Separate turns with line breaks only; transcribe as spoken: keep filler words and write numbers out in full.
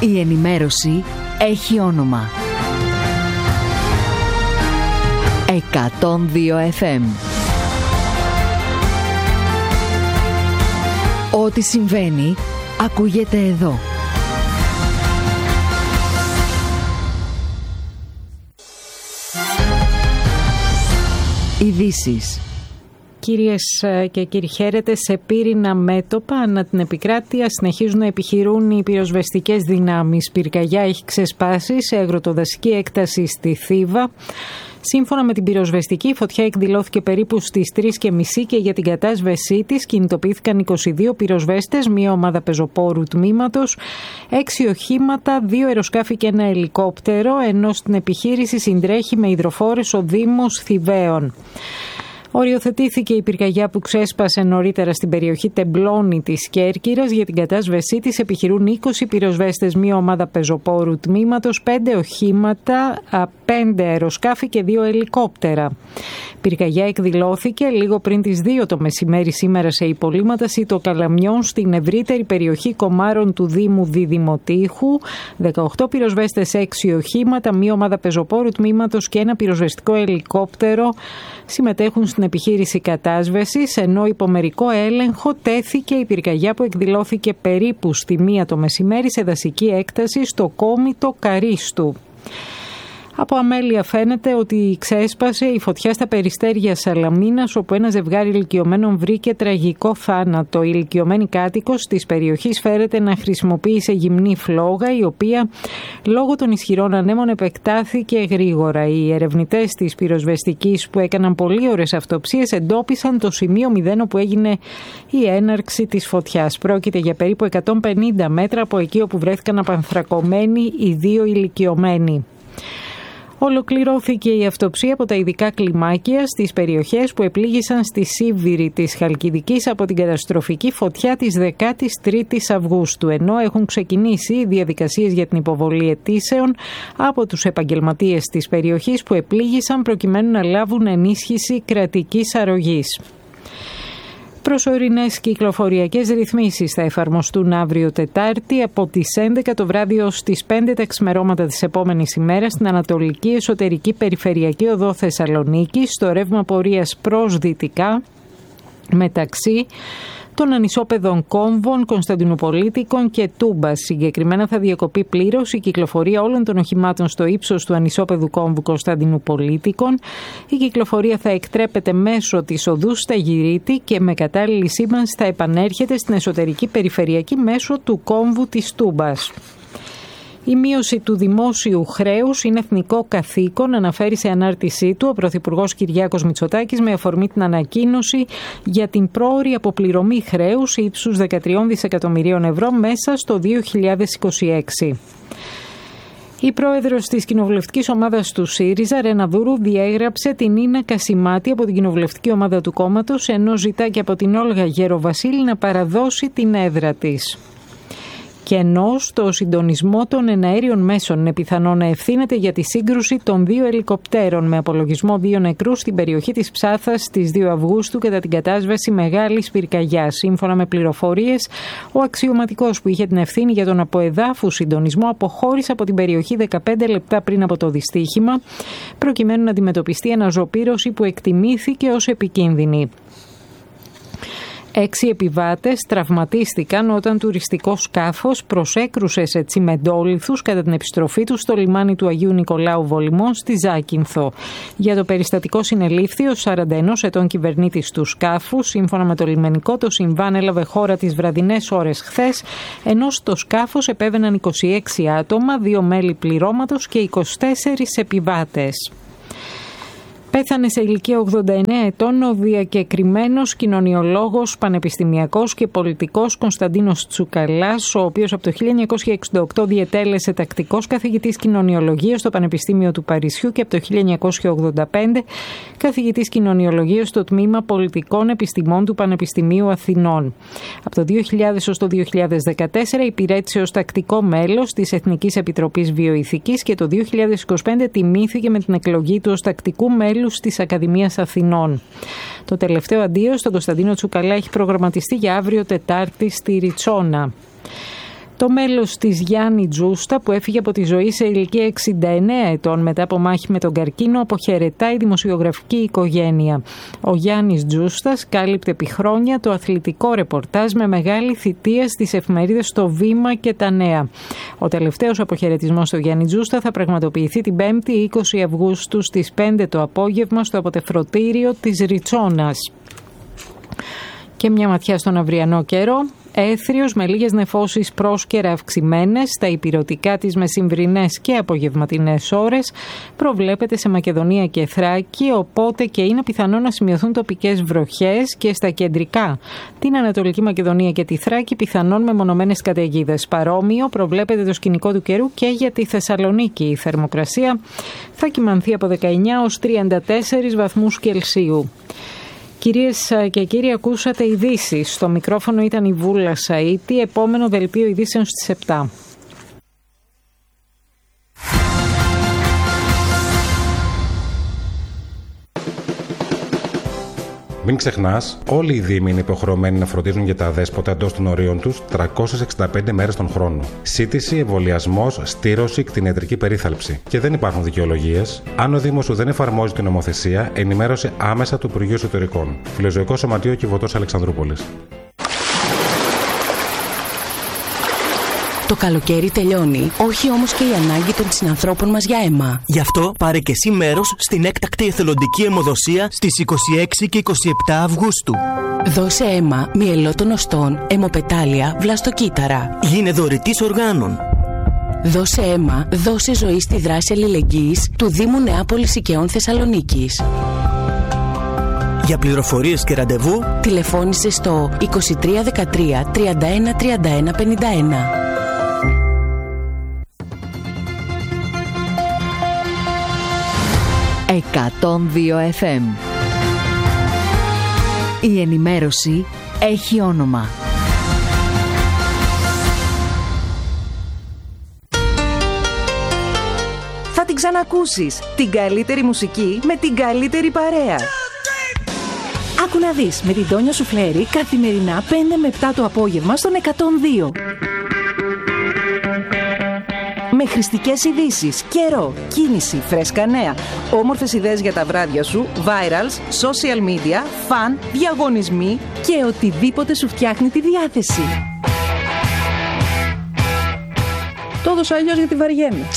Η ενημέρωση έχει όνομα. εκατόν δύο εφ εμ. Ό,τι συμβαίνει, ακούγεται εδώ. Ειδήσεις.
Κυρίες και κύριοι, χαίρετε. Σε πύρινα μέτωπα ανά την επικράτεια συνεχίζουν να επιχειρούν οι πυροσβεστικές δυνάμεις. Πυρκαγιά έχει ξεσπάσει σε αγροτοδασική έκταση στη Θήβα. Σύμφωνα με την πυροσβεστική, η φωτιά εκδηλώθηκε περίπου στις τρεις και μισή και για την κατάσβεσή της κινητοποιήθηκαν είκοσι δύο πυροσβέστες, μία ομάδα πεζοπόρου τμήματος, έξι οχήματα, δύο αεροσκάφη και ένα ελικόπτερο, ενώ στην επιχείρηση συντρέχει με υδροφόρες ο Δήμος Θηβαίων. Οριοθετήθηκε η πυρκαγιά που ξέσπασε νωρίτερα στην περιοχή Τεμπλώνη της Κέρκυρας. Για την κατάσβεσή της επιχειρούν είκοσι πυροσβέστες, μία ομάδα πεζοπόρου τμήματος, πέντε οχήματα, πέντε αεροσκάφη και δύο ελικόπτερα. Πυρκαγιά εκδηλώθηκε λίγο πριν τις δύο το μεσημέρι σήμερα σε υπολείμματα το Καλαμιών στην ευρύτερη περιοχή Κομάρων του Δήμου Διδημοτήχου. δεκαοκτώ πυροσβέστες, έξι οχήματα, μία ομάδα πεζοπόρου τμήματος και ένα πυροσβεστικό ελικόπτερο συμμετέχουν στην επιχείρηση κατάσβεσης, ενώ υπό μερικό έλεγχο τέθηκε η πυρκαγιά που εκδηλώθηκε περίπου στη μία το μεσημέρι σε δασική έκταση στο κόμιτο Καρίστου. Από αμέλεια φαίνεται ότι ξέσπασε η φωτιά στα περιστέρια Σαλαμίνας, όπου ένα ζευγάρι ηλικιωμένων βρήκε τραγικό θάνατο. Η ηλικιωμένη κάτοικος της περιοχής φέρεται να χρησιμοποίησε γυμνή φλόγα, η οποία λόγω των ισχυρών ανέμων επεκτάθηκε γρήγορα. Οι ερευνητές της πυροσβεστικής που έκαναν πολύ ώρες αυτοψίες εντόπισαν το σημείο μηδέν όπου έγινε η έναρξη της φωτιάς. Πρόκειται για περίπου εκατόν πενήντα μέτρα από εκεί όπου βρέθηκαν απανθρακωμένοι οι δύο ηλικιωμένοι. Ολοκληρώθηκε η αυτοψία από τα ειδικά κλιμάκια στις περιοχές που επλήγησαν στη Σίβηρη της Χαλκιδικής από την καταστροφική φωτιά της δεκάτης τρίτης Αυγούστου, ενώ έχουν ξεκινήσει οι διαδικασίες για την υποβολή αιτήσεων από τους επαγγελματίες της περιοχής που επλήγησαν προκειμένου να λάβουν ενίσχυση κρατικής αρρωγής. Προσωρινές κυκλοφοριακές ρυθμίσεις θα εφαρμοστούν αύριο Τετάρτη από τις έντεκα το βράδυ ως τις πέντε τα ξημερώματα της επόμενης ημέρας στην Ανατολική Εσωτερική Περιφερειακή Οδό Θεσσαλονίκης, στο ρεύμα πορείας προς δυτικά μεταξύ των ανισόπεδων Κόμβων, Κωνσταντινουπολίτικων και Τούμπας. Συγκεκριμένα θα διακοπεί πλήρως η κυκλοφορία όλων των οχημάτων στο ύψος του ανισόπεδου Κόμβου Κωνσταντινουπολίτικων. Η κυκλοφορία θα εκτρέπεται μέσω της οδού Σταγυρίτη και με κατάλληλη σήμανση θα επανέρχεται στην εσωτερική περιφερειακή μέσω του Κόμβου της Τούμπας. Η μείωση του δημόσιου χρέους είναι εθνικό καθήκον, αναφέρει σε ανάρτησή του ο Πρωθυπουργός Κυριάκος Μητσοτάκης με αφορμή την ανακοίνωση για την πρόωρη αποπληρωμή χρέους ύψους δεκατρία δισεκατομμυρίων ευρώ μέσα στο δύο χιλιάδες είκοσι έξι. Η πρόεδρος της κοινοβουλευτικής ομάδας του ΣΥΡΙΖΑ, Ρένα Δούρου, διέγραψε την Ίνα Κασιμάτη από την κοινοβουλευτική ομάδα του κόμματος, ενώ ζητά και από την Όλγα Γεροβασίλη να παραδώσει την έδρα της. Και ενώ στο συντονισμό των εναέριων μέσων είναι πιθανό να ευθύνεται για τη σύγκρουση των δύο ελικοπτέρων με απολογισμό δύο νεκρούς στην περιοχή της Ψάθας στις δύο Αυγούστου κατά την κατάσβεση μεγάλης πυρκαγιάς. Σύμφωνα με πληροφορίες, ο αξιωματικός που είχε την ευθύνη για τον αποεδάφου συντονισμό αποχώρησε από την περιοχή δεκαπέντε λεπτά πριν από το δυστύχημα, προκειμένου να αντιμετωπιστεί αναζωπήρωση που εκτιμήθηκε ως επικίνδυνη. Έξι επιβάτες τραυματίστηκαν όταν τουριστικό σκάφος προσέκρουσε σε τσιμεντόλιθους κατά την επιστροφή του στο λιμάνι του Αγίου Νικολάου Βολημών στη Ζάκυνθο. Για το περιστατικό συνελήφθη ο σαράντα ένα ετών κυβερνήτης του σκάφους. Σύμφωνα με το λιμενικό, το συμβάν έλαβε χώρα τις βραδινές ώρες χθες, ενώ στο σκάφος επέβαιναν είκοσι έξι άτομα, δύο μέλη πληρώματος και είκοσι τέσσερις επιβάτες. Πέθανε σε ηλικία ογδόντα εννέα ετών ο διακεκριμένος κοινωνιολόγος, πανεπιστημιακός και πολιτικός Κωνσταντίνος Τσουκαλάς, ο οποίος από το χίλια εννιακόσια εξήντα οκτώ διετέλεσε τακτικός καθηγητής κοινωνιολογίας στο Πανεπιστήμιο του Παρισιού και από το χίλια εννιακόσια ογδόντα πέντε καθηγητής κοινωνιολογίας στο Τμήμα Πολιτικών Επιστημών του Πανεπιστημίου Αθηνών. Από το δύο χιλιάδες ως το δύο χιλιάδες δεκατέσσερα υπηρέτησε ως τακτικό μέλος της Εθνικής Επιτροπής Βιοειθικής και το δύο χιλιάδες είκοσι πέντε τιμήθηκε με την εκλογή του ως τακτικού μέλους της Ακαδημίας Αθηνών. Το τελευταίο αντίο στον Κωνσταντίνο Τσουκαλά έχει προγραμματιστεί για αύριο Τετάρτη στη Ριτσόνα. Το μέλος της Γιάννη Τζούστα, που έφυγε από τη ζωή σε ηλικία εξήντα εννέα ετών μετά από μάχη με τον καρκίνο, αποχαιρετάει η δημοσιογραφική οικογένεια. Ο Γιάννης Τζούστας κάλυπτε επί χρόνια το αθλητικό ρεπορτάζ με μεγάλη θητεία στις εφημερίδες Το Βήμα και Τα Νέα. Ο τελευταίος αποχαιρετισμός στο Γιάννη Τζούστα θα πραγματοποιηθεί την πέμπτη είκοσι Αυγούστου στις πέντε το απόγευμα στο αποτεφρωτήριο της Ριτσόνας. Και μια ματιά στον αυριανό καιρό. Έθριος με λίγες νεφώσεις πρόσκαιρα αυξημένες στα ηπειρωτικά της μεσημβρινές και απογευματινές ώρες προβλέπεται σε Μακεδονία και Θράκη, οπότε και είναι πιθανό να σημειωθούν τοπικές βροχές και στα κεντρικά. Την Ανατολική Μακεδονία και τη Θράκη πιθανόν μεμονωμένες καταιγίδες. Παρόμοιο προβλέπεται το σκηνικό του καιρού και για τη Θεσσαλονίκη. Η θερμοκρασία θα κυμανθεί από δεκαεννέα έως τριάντα τέσσερις βαθμούς Κελσίου. Κυρίες και κύριοι, ακούσατε ειδήσεις. Στο μικρόφωνο ήταν η Βούλα Σαΐτη. Επόμενο δελτίο ειδήσεων στις επτά.
Μην ξεχνάς, όλοι οι δήμοι είναι υποχρεωμένοι να φροντίζουν για τα αδέσποτα εντός των ορίων τους τριακόσιες εξήντα πέντε μέρες τον χρόνο. Σύτηση, εμβολιασμός, στήρωση, κτηνιατρική περίθαλψη. Και δεν υπάρχουν δικαιολογίες. Αν ο Δήμος σου δεν εφαρμόζει την νομοθεσία, ενημέρωσε άμεσα του Υπουργείου Εσωτερικών. Φιλοζωικό Σωματείο Κιβωτός Αλεξανδρούπολης.
Το καλοκαίρι τελειώνει, όχι όμως και η ανάγκη των συνανθρώπων μας για αίμα.
Γι' αυτό πάρε και εσύ μέρος στην έκτακτη εθελοντική αιμοδοσία στις είκοσι έξι και είκοσι επτά Αυγούστου.
Δώσε αίμα μυελό των οστών, αιμοπετάλια, βλαστοκύτταρα.
Γίνε δωρητής οργάνων.
Δώσε αίμα, δώσε ζωή στη δράση αλληλεγγύης του Δήμου Νεάπολης Οικαιών Θεσσαλονίκης.
Για πληροφορίες και ραντεβού,
τηλεφώνησε στο είκοσι τρία δεκατρία τριάντα ένα τριάντα ένα πενήντα ένα.
εκατόν δύο εφ εμ. Η ενημέρωση έχει όνομα.
Θα την ξανακούσεις. Την καλύτερη μουσική με την καλύτερη παρέα. Άκου να δεις με την Τόνια Σουφλέρη καθημερινά πέντε με επτά το απόγευμα στον εκατόν δύο. Με χρηστικές ειδήσεις, καιρό, κίνηση, φρέσκα νέα, όμορφες ιδέες για τα βράδια σου, virals, social media, φαν, διαγωνισμοί και οτιδήποτε σου φτιάχνει τη διάθεση. Το έδωσα αλλιώς γιατί βαριέμαι.